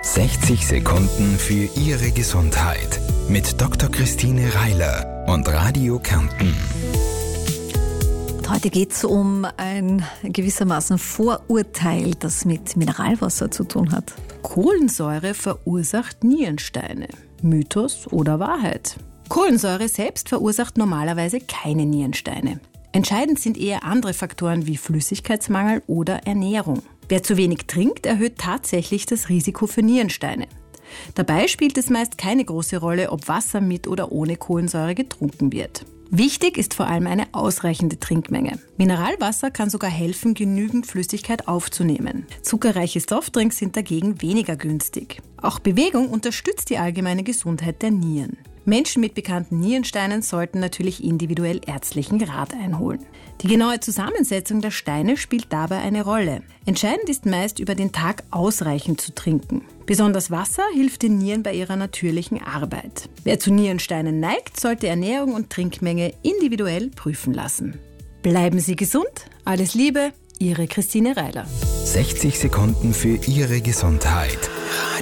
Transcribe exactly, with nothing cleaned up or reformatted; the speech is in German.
sechzig Sekunden für Ihre Gesundheit mit Doktor Christine Reiler und Radio Kärnten. Heute geht es um ein gewissermaßen Vorurteil, das mit Mineralwasser zu tun hat. Kohlensäure verursacht Nierensteine. Mythos oder Wahrheit? Kohlensäure selbst verursacht normalerweise keine Nierensteine. Entscheidend sind eher andere Faktoren wie Flüssigkeitsmangel oder Ernährung. Wer zu wenig trinkt, erhöht tatsächlich das Risiko für Nierensteine. Dabei spielt es meist keine große Rolle, ob Wasser mit oder ohne Kohlensäure getrunken wird. Wichtig ist vor allem eine ausreichende Trinkmenge. Mineralwasser kann sogar helfen, genügend Flüssigkeit aufzunehmen. Zuckerreiche Softdrinks sind dagegen weniger günstig. Auch Bewegung unterstützt die allgemeine Gesundheit der Nieren. Menschen mit bekannten Nierensteinen sollten natürlich individuell ärztlichen Rat einholen. Die genaue Zusammensetzung der Steine spielt dabei eine Rolle. Entscheidend ist meist, über den Tag ausreichend zu trinken. Besonders Wasser hilft den Nieren bei ihrer natürlichen Arbeit. Wer zu Nierensteinen neigt, sollte Ernährung und Trinkmenge individuell prüfen lassen. Bleiben Sie gesund, alles Liebe, Ihre Christine Reiler. sechzig Sekunden für Ihre Gesundheit.